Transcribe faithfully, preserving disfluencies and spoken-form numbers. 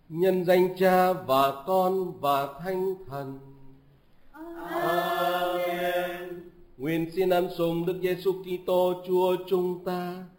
nhân danh Cha và Con và Thánh Thần. Amen. Nguyện xin ân sủng Đức Giêsu Kitô Chúa chúng ta